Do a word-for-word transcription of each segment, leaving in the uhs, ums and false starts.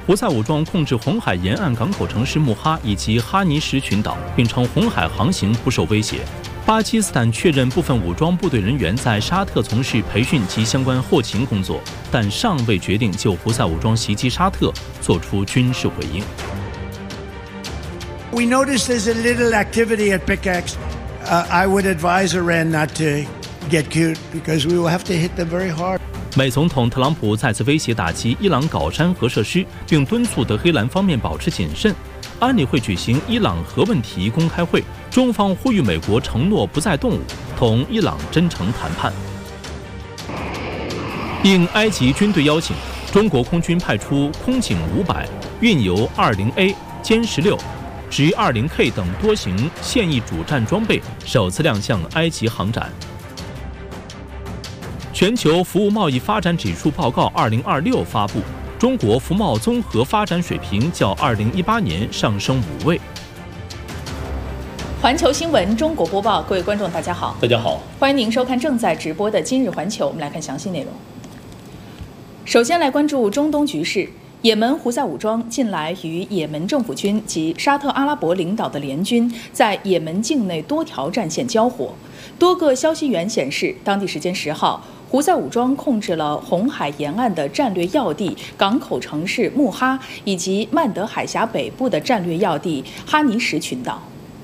胡塞武装控制红海沿岸港口城市穆哈以及哈尼什群岛，并称红海航行不受威胁。巴基斯坦确认部分武装部队人员在沙特从事培训及相关后勤工作，但尚未决定就胡塞武装袭击沙特作出军事回应。 We noticed there's a little activity at Pickaxe. Uh, I would advise Iran not to get cute because we will have to hit them very hard. 美总统特朗普再次威胁打击伊朗镐山核设施，并敦促德黑兰方面保持谨慎。安理会举行伊朗核问题公开会，中方呼吁美国承诺不再动武，同伊朗真诚谈判。应埃及军队邀请，中国空军派出空警五百、运油 二十 A、歼十六、直二十 K 等多型现役主战装备首次亮相埃及航展。全球服务贸易发展指数报告二零二六发布。中国服贸综合发展水平较二零一八年上升五位。 环球新闻中国播报，各位观众，大家好， 大家好， 欢迎您收看正在直播的今日环球。我们来看详细内容。首先来关注中东局势。也门胡塞武装近来与也门政府军及沙特阿拉伯领导的联军在也门境内多条战线交火。多个消息源显示，当地时间十号，胡塞武装控制了红海沿岸的战略要地港口城市穆哈，以及曼德海峡北部的战略要地哈尼什群岛。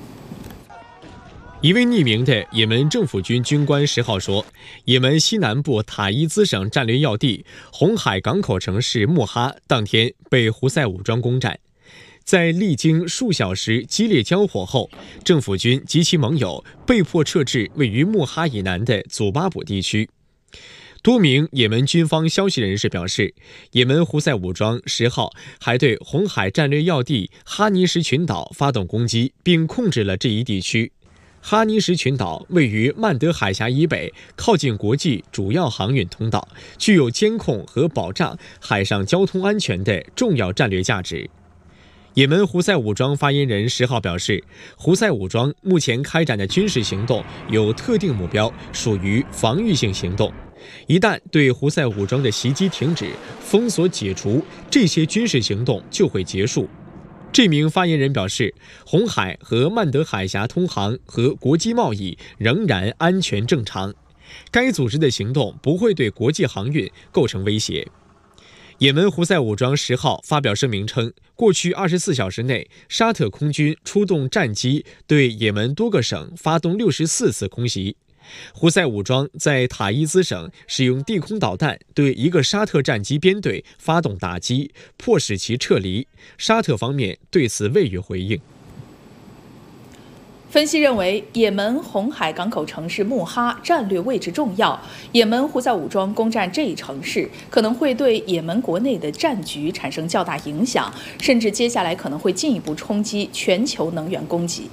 一位匿名的也门政府军军官十号说，也门西南部塔伊兹省战略要地红海港口城市穆哈当天被胡塞武装攻占。在历经数小时激烈交火后，政府军及其盟友被迫撤至位于穆哈以南的祖巴卜地区。多名也门军方消息人士表示，也门胡塞武装十号还对红海战略要地哈尼什群岛发动攻击，并控制了这一地区。哈尼什群岛位于曼德海峡以北，靠近国际主要航运通道，具有监控和保障海上交通安全的重要战略价值。也门胡塞武装发言人十号表示，胡塞武装目前开展的军事行动有特定目标，属于防御性行动。一旦对胡塞武装的袭击停止，封锁解除，这些军事行动就会结束。这名发言人表示，红海和曼德海峡通航和国际贸易仍然安全正常，该组织的行动不会对国际航运构成威胁。也门胡塞武装十号发表声明称，过去二十四小时内，沙特空军出动战机对也门多个省发动六十四次空袭。胡塞武装在塔伊兹省使用地空导弹对一个沙特战机编队发动打击，迫使其撤离。沙特方面对此未予回应。 分析认为，也门红海港口城市穆哈战略位置重要，也门胡塞武装攻占这一城市，可能会对也门国内的战局产生较大影响，甚至接下来可能会进一步冲击全球能源供给。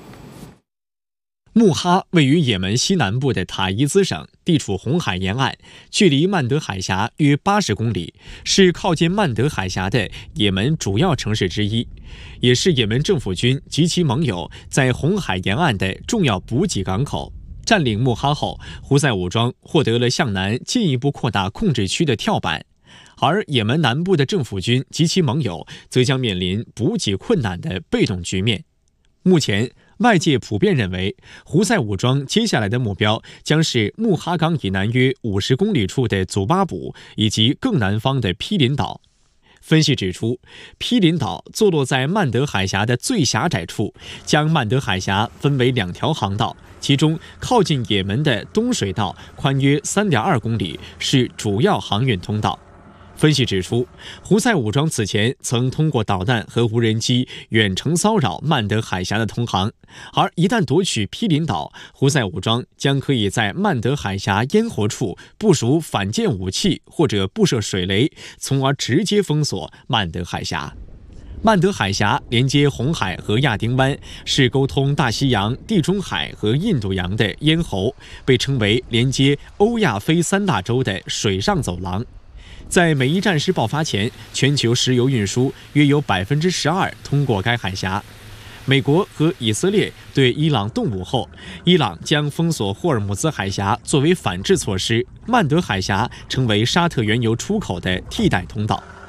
穆哈位于也门西南部的塔伊兹省，地处红海沿岸，距离曼德海峡约八十公里，是靠近曼德海峡的也门主要城市之一，也是也门政府军及其盟友在红海沿岸的重要补给港口。占领穆哈后，胡塞武装获得了向南进一步扩大控制区的跳板，而也门南部的政府军及其盟友则将面临补给困难的被动局面。目前外界普遍认为，胡塞武装接下来的目标将是穆哈港以南约五十公里处的祖巴卜以及更南方的毗邻岛。分析指出，毗邻岛坐落在曼德海峡的最狭窄处，将曼德海峡分为两条航道，其中靠近也门的东水道宽约 三点二公里，是主要航运通道。分析指出，胡塞武装此前曾通过导弹和无人机远程骚扰曼德海峡的通航，而一旦夺取毗邻岛，胡塞武装将可以在曼德海峡咽喉处部署反舰武器或者布设水雷，从而直接封锁曼德海峡。曼德海峡连接红海和亚丁湾，是沟通大西洋、地中海和印度洋的咽喉，被称为连接欧亚非三大洲的水上走廊。在美伊战事爆发前，全球石油运输约有 百分之十二 通过该海峡。美国和以色列对伊朗动武后，伊朗将封锁霍尔木兹海峡作为反制措施，曼德海峡成为沙特原油出口的替代通道。